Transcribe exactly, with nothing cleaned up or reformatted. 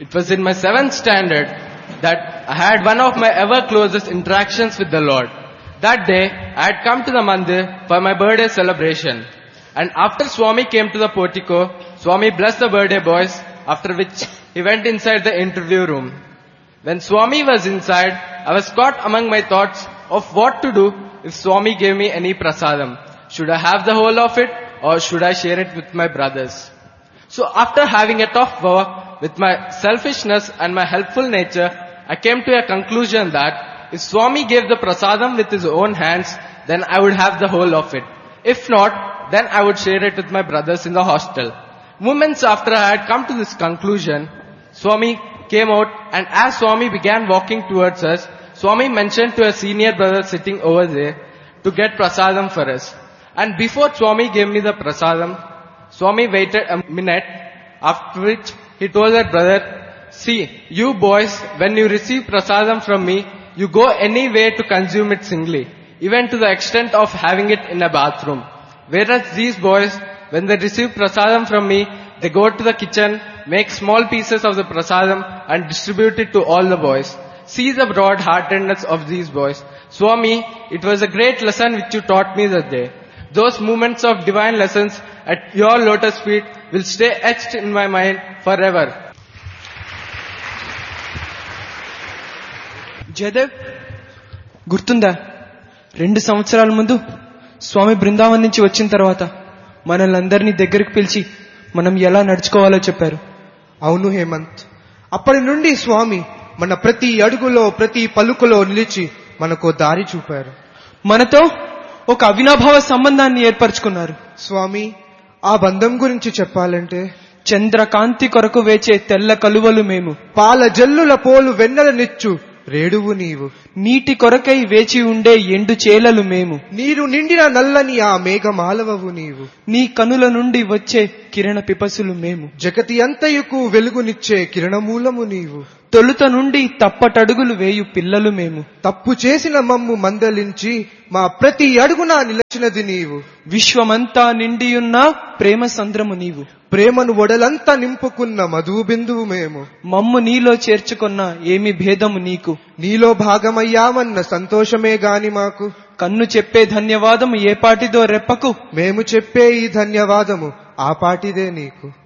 It was in my seventh standard that I had one of my ever closest interactions with the Lord. That day, I had come to the mandir for my birthday celebration. And after Swami came to the portico, Swami blessed the birthday boys, after which he went inside the interview room. When Swami was inside, I was caught among my thoughts of what to do if Swami gave me any prasadam. Should I have the whole of it or should I share it with my brothers? So after having a tough war with my selfishness and my helpful nature, I came to a conclusion that if Swami gave the prasadam with his own hands, then I would have the whole of it. If not, then I would share it with my brothers in the hostel. Moments after I had come to this conclusion, Swami came out, and as Swami began walking towards us, Swami mentioned to a senior brother sitting over there to get prasadam for us. And before Swami gave me the prasadam, Swami waited a minute, after which he told that brother, see, you boys, when you receive prasadam from me, you go anywhere to consume it singly, even to the extent of having it in a bathroom. Whereas these boys, when they receive prasadam from me, they go to the kitchen, make small pieces of the prasadam and distribute it to all the boys. See the broad-heartedness of these boys. Swami, it was a great lesson which you taught me that day. Those moments of divine lessons at your lotus feet will stay etched in my mind forever. Jayadev, గుర్తుందా? రెండు సంవత్సరాల ముందు స్వామి బృందావన్ నుంచి వచ్చిన తర్వాత మనల్ని అందరినీ దగ్గరికి పిలిచి మనం ఎలా నడుచుకోవాలో చెప్పారు. అవును హేమంత్, అప్పటి నుండి స్వామి మన ప్రతి అడుగులో ప్రతి పలుకులో నిలిచి మనకు దారి చూపారు. మనతో ఒక అవినాభావ సంబంధాన్ని ఏర్పరచుకున్నారు. స్వామి, ఆ బంధం గురించి చెప్పాలంటే, చంద్రకాంతి కొరకు వేచే తెల్ల కలువలు మేము, పాల జల్లుల పోలు వెన్నెలనిచ్చు రేడువు నీవు, నీటి కొరకై వేచి ఉండే ఎండు చేలలు మేము, నీరు నిండిన నల్లని ఆ మేఘమాలవవు నీవు, నీ కనుల నుండి వచ్చే కిరణ పిపసులు మేము, జగతి అంతయుకు వెలుగునిచ్చే కిరణమూలము నీవు, తొలుత నుండి తప్పటడుగులు వేయు పిల్లలు మేము, తప్పు చేసిన మమ్ము మందలించి మా ప్రతి అడుగునా నిలచినది నీవు, విశ్వమంతా నిండియున్న ప్రేమ సంద్రము నీవు, ప్రేమను ఒడలంతా నింపుకున్న మధు బిందువు మేము, మమ్ము నీలో చేర్చుకున్న ఏమి భేదము నీకు, నీలో భాగమయ్యామన్న సంతోషమే గాని మాకు, కన్ను చెప్పే ధన్యవాదము ఏ పాటిదో రెప్పకు, మేము చెప్పే ఈ ధన్యవాదము ఆ పాటిదే నీకు.